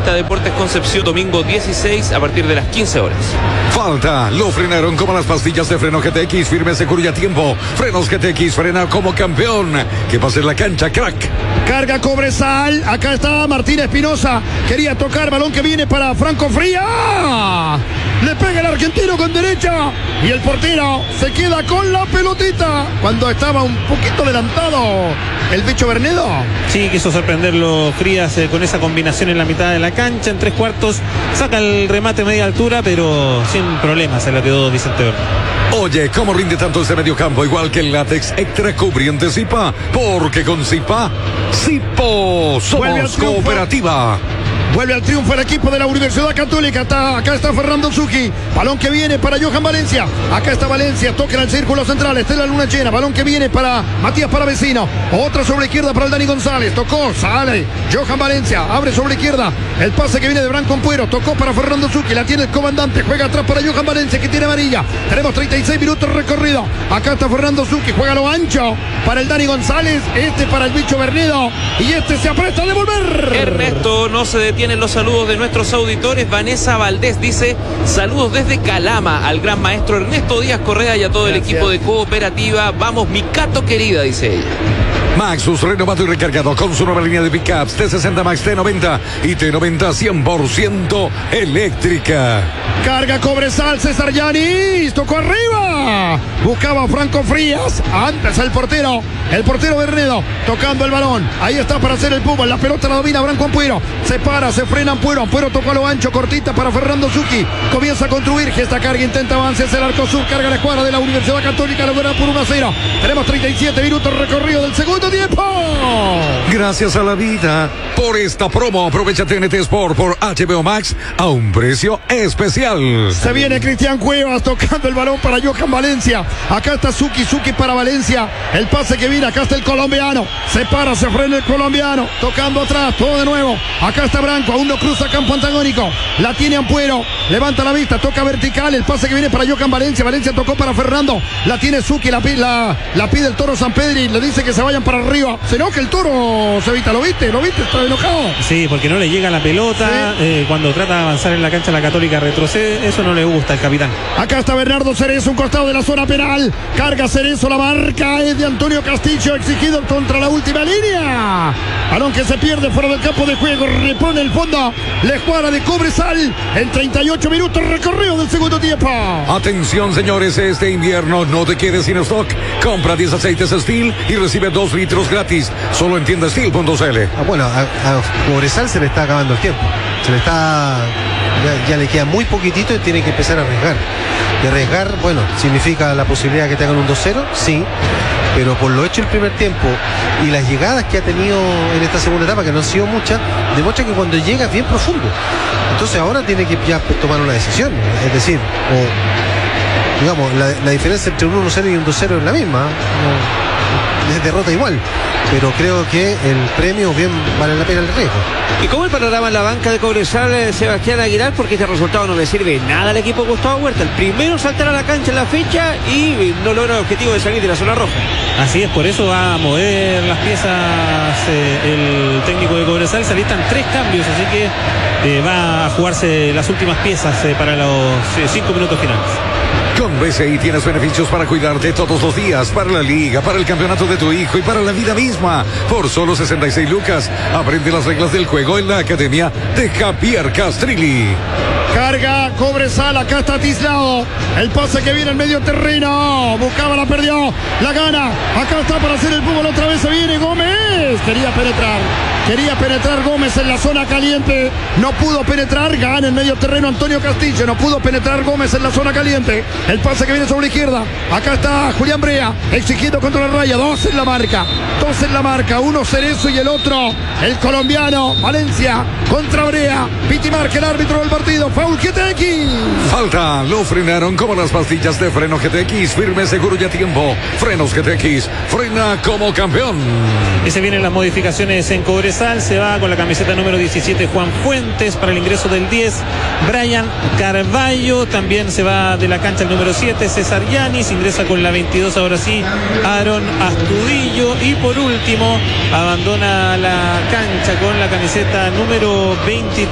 Quinta Deportes Concepción, domingo 16 a partir de las 15 horas. Falta, lo frenaron como las pastillas de freno GTX, firme, seguro y a tiempo. Frenos GTX, frena como campeón. Que pase en la cancha, crack. Carga Cobresal, acá está Martín Espinosa, quería tocar, balón que viene para Franco Fría. Le pega el argentino con derecha y el portero se queda con la pelotita cuando estaba un poquito adelantado el bicho Bernedo. Sí, quiso sorprenderlo Frías con esa combinación en la mitad de la cancha, en 3/4, saca el remate a media altura, pero sin problemas se la quedó Vicente Bernedo. Oye, ¿cómo rinde tanto este mediocampo? Igual que el látex extra cubriente Zipa, porque con Zipa, Zipo, somos cooperativa. Vuelve al triunfo el equipo de la Universidad Católica. Acá está Fernando Zucchi. Balón que viene para Johan Valencia. Acá está Valencia. Toca en el círculo central. Está en la luna llena. Balón que viene para Matías Palavecino. Otra sobre la izquierda para el Dani González. Tocó. Sale. Johan Valencia. Abre sobre la izquierda. El pase que viene de Branco Ampuero. Tocó para Fernando Zucchi. La tiene el comandante. Juega atrás para Johan Valencia, que tiene amarilla. Tenemos 36 minutos recorrido. Acá está Fernando Zucchi. Juega lo ancho para el Dani González. Este para el bicho Bernedo. Y este se apresta a devolver. Ernesto, no se detienen los saludos de nuestros auditores. Vanessa Valdés dice: saludos desde Calama al gran maestro Ernesto Díaz Correa y a todo el equipo de Cooperativa. Vamos, mi Cato querida, dice ella. Maxus renovado y recargado con su nueva línea de pickups T60 Max, T90 y T90 100% eléctrica. Carga Cobresal, César Yanis, tocó arriba, buscaba a Franco Frías, antes el portero Bernedo, tocando el balón, ahí está para hacer el puma, la pelota la domina Branco Ampuero, se para, se frena Ampuero tocó a lo ancho, cortita para Fernando Zucchi, comienza a construir, gesta carga, intenta avance hacia el arco sur, carga la escuadra de la Universidad Católica, lo gana por 1-0, tenemos 37 minutos recorrido del segundo tiempo. Gracias a la vida por esta promo. Aprovecha TNT Sport por HBO Max a un precio especial. Se viene Cristian Cuevas tocando el balón para Johan Valencia. Acá está Zucchi para Valencia. El pase que viene, acá está el colombiano. Se para, se frena el colombiano. Tocando atrás, todo de nuevo. Acá está Branco, aún no cruza campo antagónico. La tiene Ampuero, levanta la vista, toca vertical. El pase que viene para Johan Valencia. Valencia tocó para Fernando. La tiene Zucchi, la pide el Toro Sampedri. Le dice que se vayan para arriba. Se enoja el Toro, Cevita, ¿lo viste? Está enojado. Sí, porque no le llega la pelota. Sí. Cuando trata de avanzar en la cancha, la Católica retrocede. Eso no le gusta al capitán. Acá está Bernardo Cerezo, un costado de la zona penal. Carga Cerezo, la marca es de Antonio Castillo, exigido contra la última línea. Balón que se pierde fuera del campo de juego. Repone el fondo. La escuadra de Cobresal en 38 minutos recorrido del segundo tiempo. Atención, señores, este invierno no te quedes sin stock. Compra 10 aceites Steel y recibe 2 litros gratis. Solo en tiendasteel.cl. Bueno, a Cobresal se le está acabando el tiempo. Ya le queda muy poquitito y tiene que empezar a arriesgar. Y arriesgar, bueno, significa la posibilidad que tengan un 2-0, sí. Pero por lo hecho el primer tiempo y las llegadas que ha tenido en esta segunda etapa, que no han sido muchas, demuestra que cuando llega es bien profundo. Entonces ahora tiene que ya tomar una decisión. Es decir, digamos, la diferencia entre un 1-0 y un 2-0 es la misma. Es derrota igual, pero creo que el premio bien vale la pena el riesgo. ¿Y cómo el panorama en la banca de Cobresal, Sebastián Aguilar? Porque este resultado no le sirve nada al equipo de Gustavo Huerta. El primero saltar a la cancha en la fecha y no logra el objetivo de salir de la zona roja. Así es, por eso va a mover las piezas el técnico de Cobresal. Se alistan 3 cambios, así que va a jugarse las últimas piezas para los 5 minutos finales. Con BCI tienes beneficios para cuidarte todos los días, para la liga, para el campeonato de tu hijo y para la vida misma. Por solo 66 lucas, aprende las reglas del juego en la academia de Javier Castrilli. Carga Cobresal, acá está Tislao. El pase que viene en medio terreno. Buscaba, la perdió, la gana. Acá está para hacer el fútbol, otra vez se viene Gómez. Quería penetrar Gómez en la zona caliente. No pudo penetrar, gana en medio terreno Antonio Castillo. No pudo penetrar Gómez en la zona caliente. El pase que viene sobre la izquierda. Acá está Julián Brea, exigido contra la raya. 2 en la marca. Uno Cerezo y el otro, el colombiano Valencia contra Brea. Piti marca el árbitro del partido. Foul GTX. Falta, lo frenaron como las pastillas de freno GTX. Firme, seguro y a tiempo. Frenos GTX, frena como campeón. Y se vienen las modificaciones en Cobresal. Se va con la camiseta número 17 Juan Fuentes para el ingreso del 10. Brian Carballo también se va de la cancha el número 7 César Yanis. Ingresa con la 22 ahora sí Aaron Astudillo. Y por último abandona la cancha con la camiseta número 23